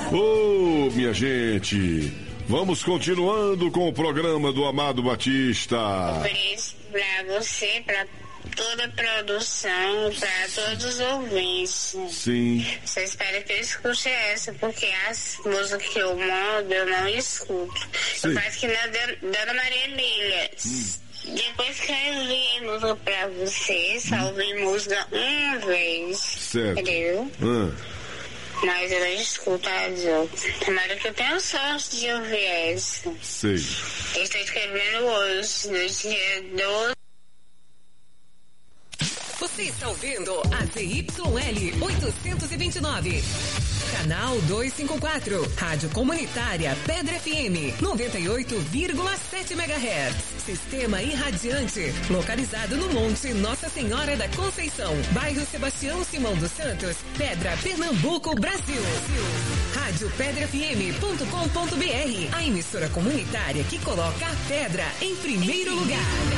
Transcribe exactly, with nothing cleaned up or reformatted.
Ô, minha gente, vamos continuando com o programa do Amado Batista. Pra você, pra toda a produção, pra todos os ouvintes. Sim. Você espera que eu escute essa, porque as músicas que eu mando, eu não escuto. Sim. Eu faço que na Dona Maria Emília. Hum. Depois que eu enviei música pra você, só ouvi música uma vez. Certo. Entendeu? Hum. Mas eu não escuto as outras. Tomara que eu tenha sorte de ouvir essa. Sei. Eu estou escrevendo hoje, no dia doze. Você está ouvindo a Z Y L oitocentos e vinte e nove. Canal duzentos e cinquenta e quatro. Rádio Comunitária Pedra F M. noventa e oito vírgula sete megahertz. Sistema irradiante. Localizado no Monte Nossa Senhora da Conceição. Bairro Sebastião Simão dos Santos. Pedra, Pernambuco, Brasil. Rádio pedra f m ponto com ponto b r. A emissora comunitária que coloca a pedra em primeiro lugar.